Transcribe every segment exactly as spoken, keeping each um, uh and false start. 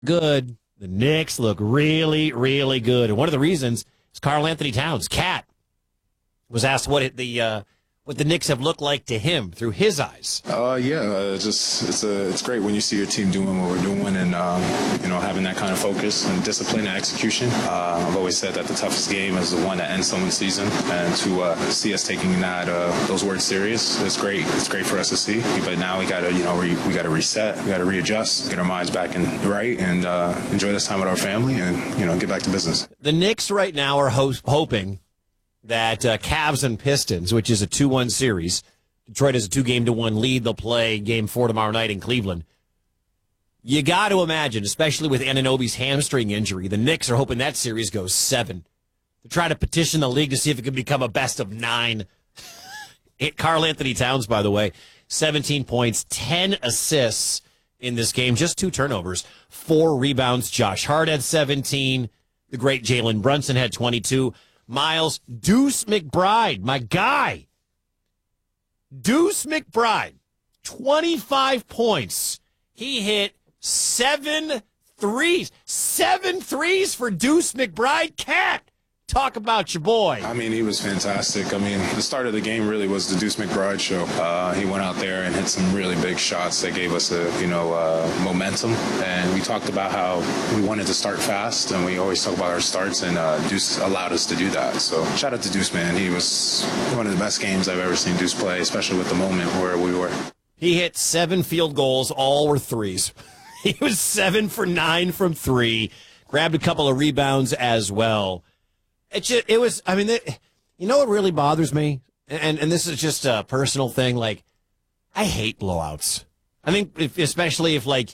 good. The Knicks look really, really good. And one of the reasons is Karl Anthony Towns, Cat, was asked what it, the uh, what the Knicks have looked like to him through his eyes. Uh, yeah, uh, just it's a it's great when you see your team doing what we're doing, and um, you know, having that kind of focus and discipline and execution. Uh, I've always said that the toughest game is the one that ends someone's season, and to uh, see us taking that uh, those words serious, it's great. It's great for us to see. But now we got to you know re- we got to reset, we got to readjust, get our minds back in right, and uh, enjoy this time with our family, and you know, get back to business. The Knicks right now are ho- hoping that uh, Cavs and Pistons, which is a two one series, Detroit has a two-game to one lead. They'll play game four tomorrow night in Cleveland. You got to imagine, especially with Anunoby's hamstring injury, the Knicks are hoping that series goes seven. They're trying to petition the league to see if it can become a best of nine. It, Karl Anthony Towns, by the way, seventeen points, ten assists in this game, just two turnovers, four rebounds. Josh Hart had seventeen. The great Jalen Brunson had twenty-two. Miles Deuce McBride, my guy. Deuce McBride, twenty-five points. He hit seven threes. Seven threes for Deuce McBride. Cat, talk about your boy. I mean, he was fantastic. I mean, the start of the game really was the Deuce McBride show. Uh, he went out there and hit some really big shots that gave us a, you know, uh, momentum. And we talked about how we wanted to start fast, and we always talk about our starts, and uh, Deuce allowed us to do that. So shout out to Deuce, man. He was one of the best games I've ever seen Deuce play, especially with the moment where we were. He hit seven field goals, all were threes. He was seven for nine from three, grabbed a couple of rebounds as well. It just, it was, I mean, it, you know what really bothers me? And and this is just a personal thing. Like, I hate blowouts. I think, if, especially if, like,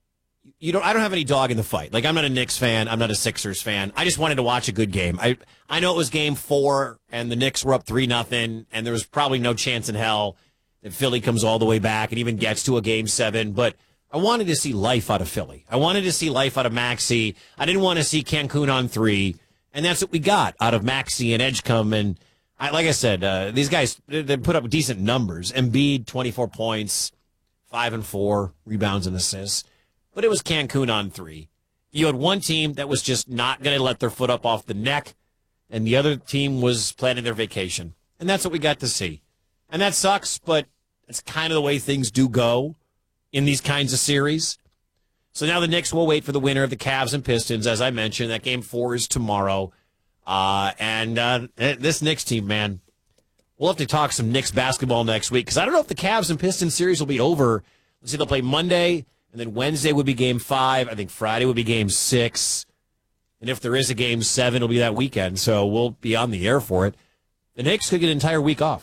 you don't, I don't have any dog in the fight. Like, I'm not a Knicks fan. I'm not a Sixers fan. I just wanted to watch a good game. I I know it was game four, and the Knicks were up three nothing, and there was probably no chance in hell that Philly comes all the way back and even gets to a game seven. But I wanted to see life out of Philly. I wanted to see life out of Maxey. I didn't want to see Cancun on three. And that's what we got out of Maxey and Edgecombe. And I, like I said, uh, these guys, they put up decent numbers. Embiid, twenty-four points, five and four, rebounds and assists. But it was Cancun on three. You had one team that was just not going to let their foot up off the neck, and the other team was planning their vacation. And that's what we got to see. And that sucks, but it's kind of the way things do go in these kinds of series. So now the Knicks will wait for the winner of the Cavs and Pistons. As I mentioned, that game four is tomorrow. Uh, and uh, this Knicks team, man, we'll have to talk some Knicks basketball next week, because I don't know if the Cavs and Pistons series will be over. Let's see, they'll play Monday, and then Wednesday would be game five. I think Friday would be game six. And if there is a game seven, it'll be that weekend. So we'll be on the air for it. The Knicks could get an entire week off.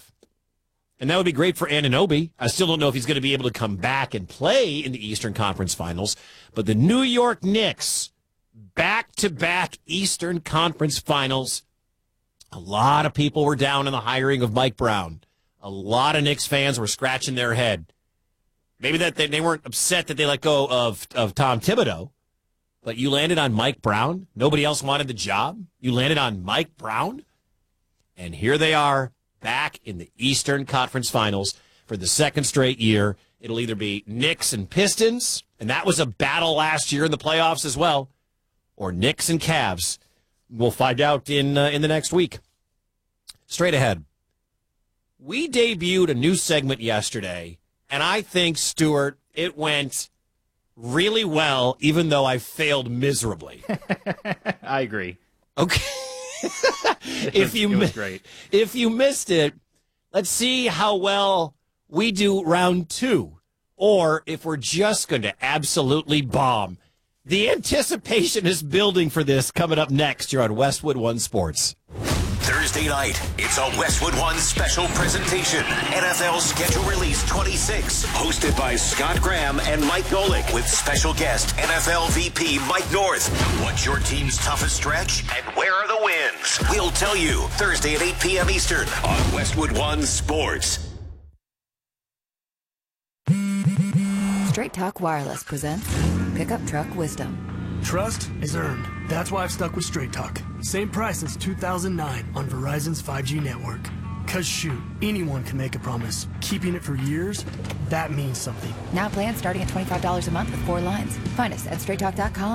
And that would be great for Anunoby. I still don't know if he's going to be able to come back and play in the Eastern Conference Finals. But the New York Knicks, back-to-back Eastern Conference Finals. A lot of people were down on the hiring of Mike Brown. A lot of Knicks fans were scratching their head. Maybe that they, they weren't upset that they let go of, of Tom Thibodeau. But you landed on Mike Brown? Nobody else wanted the job? You landed on Mike Brown? And here they are, back in the Eastern Conference Finals for the second straight year. It'll either be Knicks and Pistons, and that was a battle last year in the playoffs as well, or Knicks and Cavs. We'll find out in uh, in the next week. Straight ahead. We debuted a new segment yesterday, and I think, Stuart, it went really well, even though I failed miserably. I agree. Okay. if you it was great. If you missed it, let's see how well we do round two, or if we're just going to absolutely bomb. The anticipation is building for this coming up next here on Westwood One Sports. Thursday night, it's a Westwood One special presentation. N F L Schedule Release twenty-six, hosted by Scott Graham and Mike Golick, with special guest N F L V P Mike North. What's your team's toughest stretch, and where are the wins? We'll tell you Thursday at eight p.m. Eastern on Westwood One Sports. Straight Talk Wireless presents Pickup Truck Wisdom. Trust is earned. That's why I've stuck with Straight Talk. Same price since two thousand nine on Verizon's five G network. Because shoot, anyone can make a promise. Keeping it for years, that means something. Now plans starting at twenty-five dollars a month with four lines. Find us at straight talk dot com